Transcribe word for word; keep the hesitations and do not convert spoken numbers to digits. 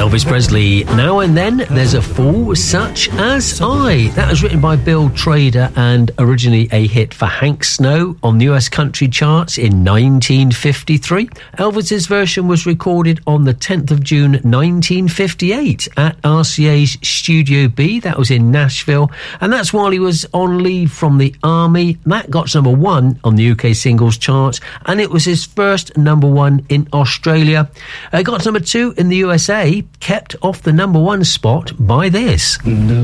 Elvis Presley, Now and Then There's a Fool Such As I. That was written by Bill Trader and originally a hit for Hank Snow on the U S country charts in nineteen fifty-three. Elvis's version was recorded on the tenth of June nineteen fifty-eight at R C A's Studio B. That was in Nashville, and that's while he was on leave from the army. That got number one on the U K singles charts, and it was his first number one in Australia. It got number two in the U S A, kept off the number one spot by this. No.